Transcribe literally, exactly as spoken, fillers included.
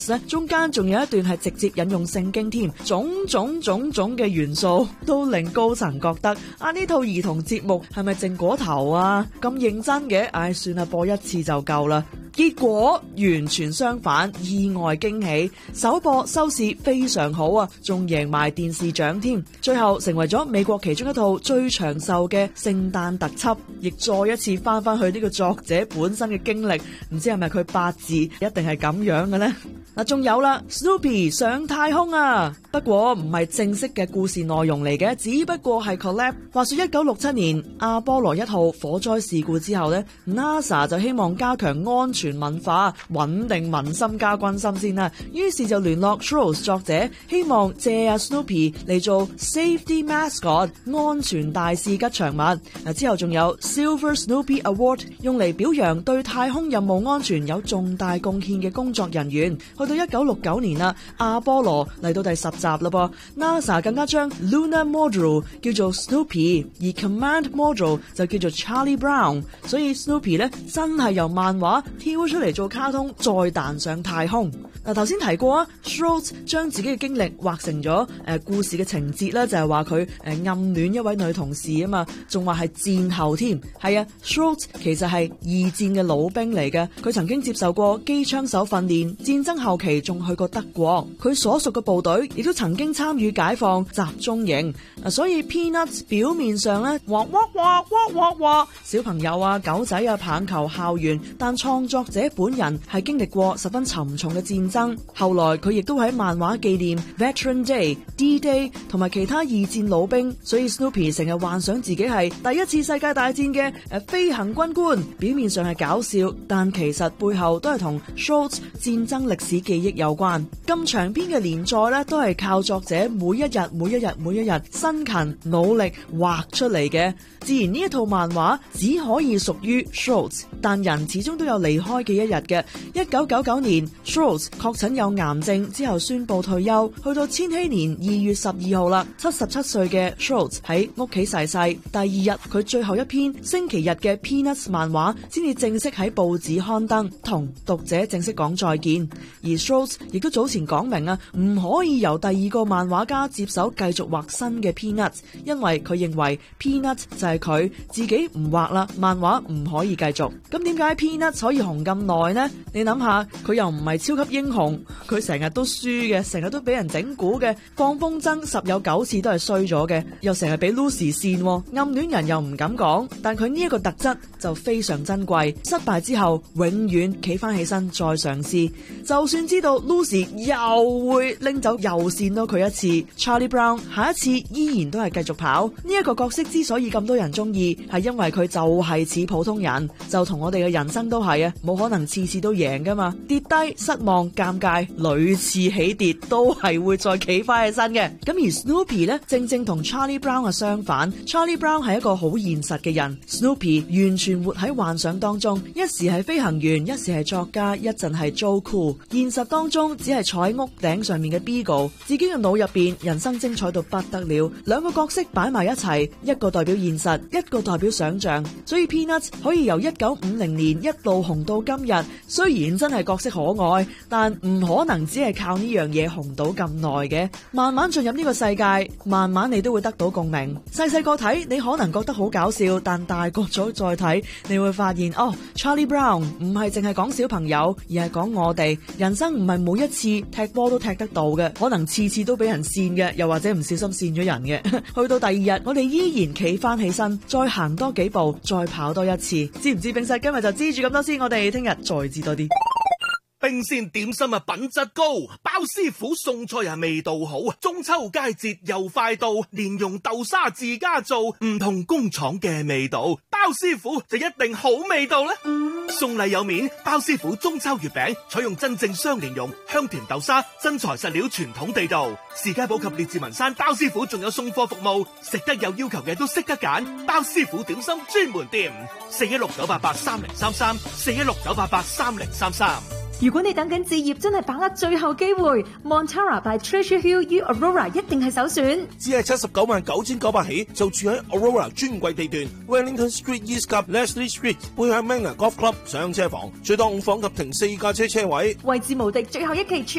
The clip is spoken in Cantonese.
中間仲有一段係直接引用聖經添，種種種種嘅元素都令高層覺得啊，呢套兒童節目係咪淨果頭啊？咁認真嘅，唉，算啦，播一次就夠啦。結果完全相反，意外驚喜，首播收視非常好啊，仲贏埋電視獎添，最後成為咗美國其中一套最長壽嘅聖誕特輯，亦再一次翻翻去呢個作者本身嘅經歷，唔知係咪佢八字一定係咁樣嘅呢？嗱，仲有啦 ，Snoopy 上太空啊！不過唔係正式嘅故事內容嚟嘅，只不過係 collab。話說一九六七年阿波羅一號火災事故之後呢 NASA 就希望加強安全文化，穩定民心加軍心先啦。於是就聯絡 Trolls 作者，希望借阿 Snoopy 嚟做 Safety Mascot 安全大使吉祥物。嗱，之後仲有 Silver Snoopy Award 用嚟表揚對太空任務安全有重大貢獻嘅工作人員。去到一九六九年啦，阿波羅嚟到第十集啦噃 ，NASA 更加將 Lunar Module 叫做 Snoopy， 而 Command Module 就叫做 Charlie Brown， 所以 Snoopy 咧真係由漫畫跳出嚟做卡通，再彈上太空。嗱，頭先提過啊 Schultz 將自己嘅經歷畫成咗誒、呃、故事嘅情節啦，就係話佢誒暗戀一位女同事啊嘛，仲話係戰後添。係啊 Schultz 其實係二戰嘅老兵嚟嘅，佢曾經接受過機槍手訓練，戰爭後期仲去過德國，佢所屬嘅部隊亦都曾經參與解放集中營。啊，所以 Peanuts 表面上咧，哇哇哇哇哇哇，小朋友啊、狗仔啊、棒球校園，但創作者本人係經歷過十分沉重嘅戰爭。後來佢亦都喺漫畫紀念 Veteran Day、D-Day 同埋其他二戰老兵，所以 Snoopy 成日幻想自己係第一次世界大戰嘅誒飛行軍官。表面上係搞笑，但其實背後都係同 Schultz 戰爭歷史記憶有關。咁長篇嘅連載咧，都係靠作者每一日、每一日、每一日辛勤努力畫出嚟嘅。自然呢一套漫畫只可以屬於 Schultz， 但人始終都有離開嘅一日嘅。一九九九年 Schultz 確診有癌症之後宣布退休，去到千禧年二月十二號啦，七十七歲嘅 Schultz 喺屋企逝世。第二日佢最後一篇星期日嘅 Peanuts 漫畫先至正式喺報紙刊登，同讀者正式講再見。而 Schultz 亦都早前講明啊，唔可以由第二個漫畫家接手繼續畫新嘅 Peanuts， 因為佢認為 Peanuts 就係佢自己唔畫啦，漫畫唔可以繼續。咁點解 Peanuts 可以紅咁耐呢？你諗下，佢又唔係超級英雄，佢成日都輸嘅，成日都俾人整蠱嘅，放風箏十有九次都係衰咗嘅，又成日俾 Lucy 跣，暗戀人又唔敢講，但佢呢一個特質就非常珍貴。失敗之後永遠企翻起身再嘗試，就算知道 Lucy 又會拎走又跣到佢一次， Charlie Brown 下一次依然都係繼續跑。呢、這、一個角色之所以咁多人中意，係因為佢就係似普通人，就同我哋嘅人生都係啊，冇可能次次都贏噶嘛，跌低失望尷尬屢次起跌都係會再企翻起身嘅。咁而 Snoopy 咧，正正同 Charlie Brown 嘅相反， Charlie Brown 係一個好現實嘅人， Snoopy 完全活喺幻想當中，一時係飛行員，一時係作家，一陣係 Joe Cool。現實當中只係坐喺屋頂上面嘅 Beagle， 自己嘅腦入邊人生精彩到不得了，兩個角色擺埋一齊，一個代表現實，一個代表想象，所以 Peanuts 可以由一九五零年一路紅到今日。雖然真係角色可愛，但唔可能只係靠呢樣嘢紅到咁耐嘅。慢慢進入呢個世界，慢慢你都會得到共鳴。細細個睇你可能覺得好搞笑，但大個咗再睇，你會發現哦 Charlie Brown 唔係淨係講小朋友，而係講我哋人生唔係每一次踢波都踢得到嘅，可能次次都俾人跣嘅，又或者唔小心跣咗人嘅。去到第二日，我哋依然企翻起身，再行多幾步，再跑多一次。知唔知冰室今日就知住咁多先，我哋聽日再知多啲。 冰鮮點心啊，品質高，包師傅送菜啊，味道好。中秋佳節又快到，蓮蓉豆沙自家做，唔同工廠嘅味道，包師傅就一定好味道啦。送禮有面，包師傅中秋月餅採用真正雙蓮蓉、香甜豆沙，真材實料，傳統地道。士嘉堡及列治文山包師傅仲有送貨服務，食得有要求嘅都識得揀，包師傅點心專門店，四一六九八八三零三三，四一六九八八三零三三。 如果你等緊置業，真係把握最後機會 ，Montara by Treasure Hill U Aurora 一定係首選。 只係七十九萬九千九百起，就住喺 Aurora 專櫃地段 ，Wellington Street East 及 Leslie Street 背向 Manor Golf Club 上車房，最多五房及停四架車車位， 位置無敵，最後一期